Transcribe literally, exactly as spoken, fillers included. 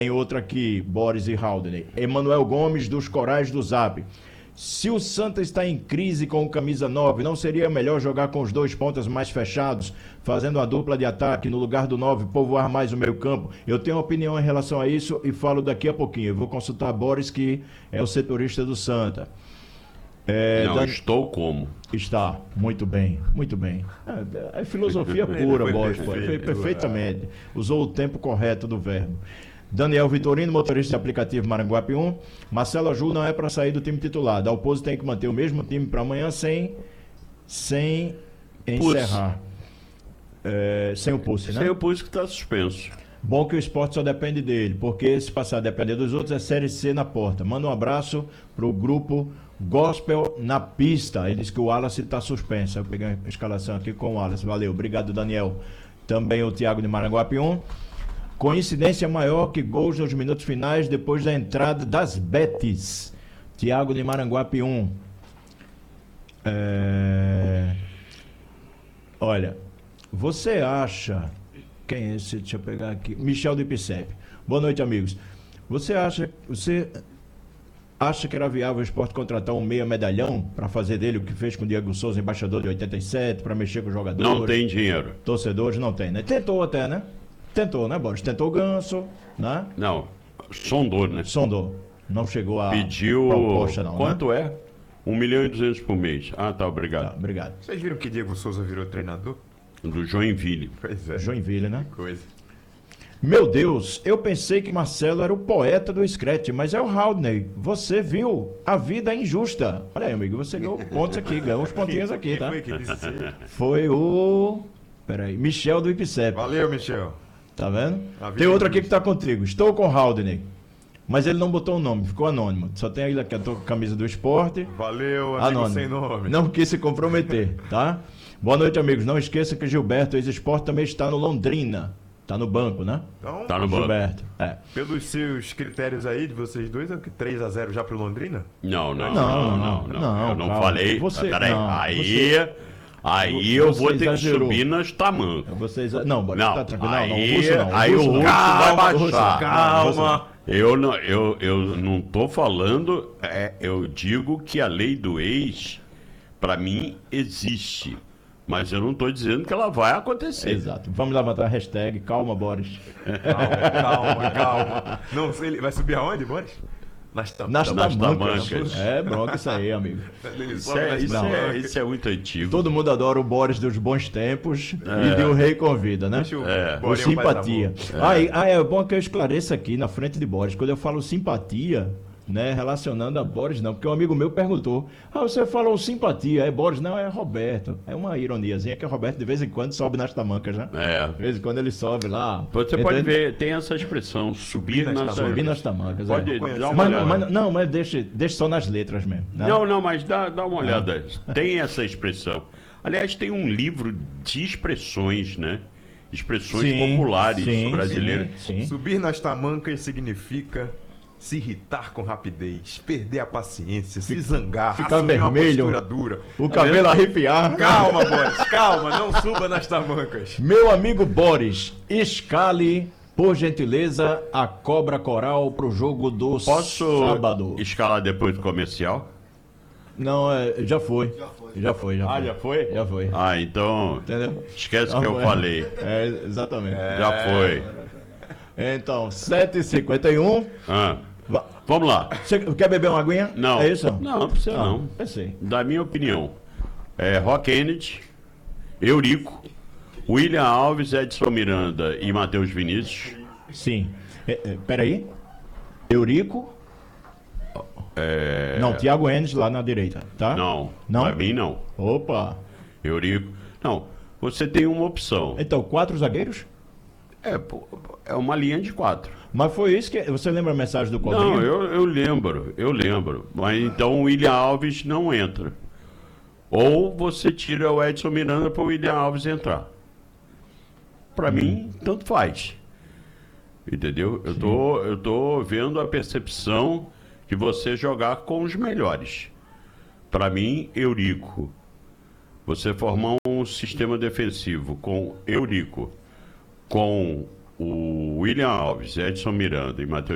Tem outra aqui, Boris e Haldane. Emanuel Gomes, dos Corais do Zap. Se o Santa está em crise com o camisa nove, não seria melhor jogar com os dois pontas mais fechados, fazendo a dupla de ataque, no lugar do nove, povoar mais o meio campo? Eu tenho uma opinião em relação a isso e falo daqui a pouquinho. Eu vou consultar Boris, que é o setorista do Santa. É, não, Dan... estou como? Está, muito bem, muito bem. É, é filosofia pura, Boris, perfeito, perfeitamente. Usou o tempo correto do verbo. Daniel Vitorino, motorista de aplicativo Maranguape um. Marcelo Aju não é para sair do time titular. Dalpozo tem que manter o mesmo time para amanhã sem, sem encerrar. É, sem o Pulse, né? Sem o Pulse que está suspenso. Bom que o esporte só depende dele, porque se passar a depender dos outros é Série C na porta. Manda um abraço para o grupo Gospel na Pista. Ele disse que o Wallace está suspenso. Eu peguei a escalação aqui com o Wallace. Valeu, obrigado, Daniel. Também o Thiago de Maranguape um. Coincidência maior que gols nos minutos finais depois da entrada das Betis. Thiago de Maranguape um. É... Olha, você acha... Quem é esse? Deixa eu pegar aqui. Michel do Ipicep. Boa noite, amigos. Você acha, você acha que era viável o esporte contratar um meia medalhão para fazer dele o que fez com o Diego Souza, embaixador de oitenta e sete, para mexer com os jogadores? Não tem dinheiro. Torcedores não tem, né? Tentou até, né? Tentou, né, Boris? Tentou o Ganso, né? Não, sondou, né? Sondou. Não chegou a Pediu... proposta, não, Quanto né? é? um milhão e duzentos por mês. Ah, tá, obrigado. Tá, obrigado. Vocês viram que Diego Souza virou treinador? Do Joinville. Pois é. Joinville, né? Que coisa. Meu Deus, eu pensei que Marcelo era o poeta do Scratch, mas é o Haldney. Você viu? A vida é injusta. Olha aí, amigo, você ganhou pontos aqui, ganhou uns pontinhos aqui, tá? Quem foi que disse isso aí? Foi o... Peraí, Michel do Ipicep. Valeu, Michel. Tá vendo? A vida Tem outro é aqui que injusta. tá contigo. Estou com o Haldney. Mas ele não botou o nome, ficou anônimo. Só tem ele aqui, eu tô com a camisa do esporte. Valeu, amigo Anônimo. sem nome. Não quis se comprometer, tá? Boa noite, amigos. Não esqueça que Gilberto, ex-esporte, também está no Londrina. Tá no banco, né? Então, Tá no banco. Gilberto, é. pelos seus critérios aí de vocês dois, é o que três a zero já pro Londrina? Não, não, Não, não, não. não, não, não, eu não calma. falei. Você- Peraí, não, aí, você- aí eu vou você ter exagerou. que subir nas tamancas. Vocês... Não, Boris, Não, tá tranquilo. Não, não, o aí, russo não. aí o russo russo não. vai O russo baixar. não. Calma. Eu não, eu, eu não tô falando, é, eu digo que a lei do ex, pra mim, existe. Mas eu não tô dizendo que ela vai acontecer. Exato. Vamos levantar a hashtag Calma, Boris. Calma, calma, calma. Não sei, ele vai subir aonde, Boris? Nas tam- Nas Nas tamancas. tamancas. É, bronca isso aí, amigo. Ele Isso sobe é, nas isso, Não, é, tamancas. isso é muito antigo. Todo mundo adora o Boris dos bons tempos e de O Rei Convida, né? Deixa o É. O Borinho faz simpatia. amor. Ah, e- ah, é bom que eu esclareça aqui na frente de Boris. Quando eu falo simpatia, né, relacionando a Boris, não, porque um amigo meu perguntou: ah, você falou simpatia, é Boris? Não, é Roberto. É uma ironiazinha que o Roberto de vez em quando sobe nas tamancas, né? É. De vez em quando ele sobe lá. Você Entende? pode ver, tem essa expressão, subir nas nas tamancas. Subir nas tamancas. Pode é. dar uma Mas, olhada. mas- não, mas deixa, deixa só nas letras mesmo. Né? Não, não, mas dá, dá uma olhada. Tem essa expressão. Aliás, tem um livro de expressões, né? Expressões Sim, populares sim, brasileiras. Sim, sim. Subir nas tamancas significa se irritar com rapidez, perder a paciência, se zangar, ficar assumir vermelho. uma postura dura. O cabelo arrepiar. Calma, Boris, calma, não suba nas tamancas. Meu amigo Boris, escale, por gentileza, a cobra coral pro jogo do Posso sábado. escalar depois do comercial? Não, é, já foi. Já foi. Já foi, Ah, já foi? Já foi. Ah, então Entendeu? esquece Já que eu foi. falei. É, exatamente. Já foi. Então, sete e cinquenta e um. Ah, Va- vamos lá. Você quer beber uma aguinha? Não. É isso? Não, não precisa Ah, não. Pensei. Da minha opinião, é Rock Kennedy, Eurico, William Alves, Edson Miranda e Matheus Vinícius. Sim. É, é, peraí. Eurico. Não, Thiago Enes lá na direita, tá? É. Não, Não? pra mim não. Opa. Eurico. Não, você tem uma opção. Então, quatro zagueiros? É, pô, é uma linha de quatro. Mas foi isso que... Você lembra a mensagem do Codrinho? Não, eu, eu lembro, eu lembro. Mas então o William Alves não entra. Ou você tira o Edson Miranda para o William Alves entrar. Para Hum. mim, tanto faz. Entendeu? Eu tô, eu tô vendo a percepção de você jogar com os melhores. Para mim, Eurico. Você formar um sistema defensivo com Eurico, com o William Alves, Edson Miranda e Matheus